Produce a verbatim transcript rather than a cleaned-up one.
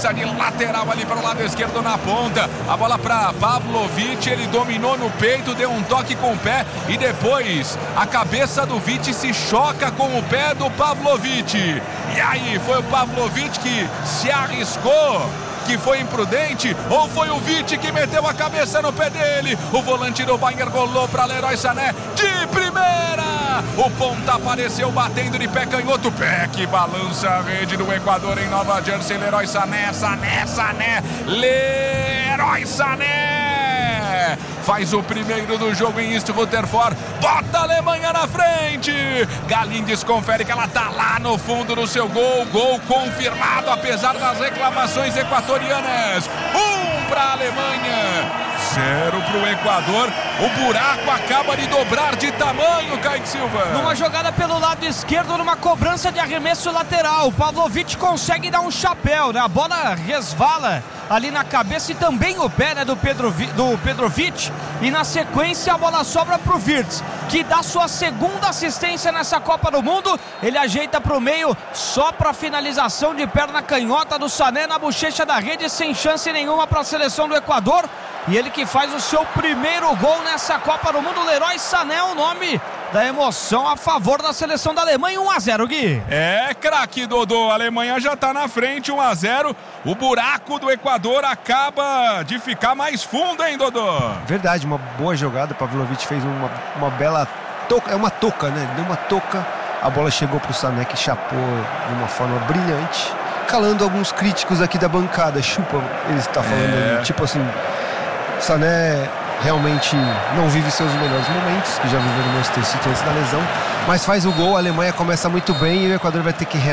cobrança de lateral ali para o lado esquerdo na ponta. A bola para Pavlovic, ele dominou no peito, deu um toque com o pé e depois a cabeça do Vic se choca com o pé do Pavlovic. E aí, foi o Pavlovic que se arriscou, que foi imprudente, ou foi o Vic que meteu a cabeça no pé dele? O volante do Bayern rolou para Leroy Sané de primeira. O ponta apareceu batendo de pé canhoto, pé que balança a rede do Equador em Nova Jersey. Leroy Sané, Sané, Sané, Leroy Sané faz o primeiro do jogo em East Rutherford, bota a Alemanha na frente. Galindes confere que ela tá lá no fundo do seu gol, gol confirmado apesar das reclamações equatorianas. Um para a Alemanha, zero para o Equador. O buraco acaba de dobrar de tamanho, Kaique Silva. Numa jogada pelo lado esquerdo, numa cobrança de arremesso lateral, o Pavlovic consegue dar um chapéu, né? A bola resvala ali na cabeça e também o pé, né, do, Pedro, do Petrovic. E na sequência a bola sobra pro Wirtz, que dá sua segunda assistência nessa Copa do Mundo. Ele ajeita pro meio, só pra finalização de perna canhota do Sané na bochecha da rede, sem chance nenhuma para a seleção do Equador. E ele que faz o seu primeiro gol nessa Copa do Mundo. Leroy Sané, o nome da emoção a favor da seleção da Alemanha. Um a zero, Gui. É, craque, Dodô. A Alemanha já tá na frente, um a zero. O buraco do Equador acaba de ficar mais fundo, hein, Dodô? Verdade, uma boa jogada. Pavlovic fez uma, uma bela toca. É uma toca, né? Deu uma toca. A bola chegou pro Sané, que chapou de uma forma brilhante, calando alguns críticos aqui da bancada. Chupa, ele está falando, é. tipo assim, Sané realmente não vive seus melhores momentos, que já viveu no Manchester City antes da lesão, mas faz o gol, a Alemanha começa muito bem e o Equador vai ter que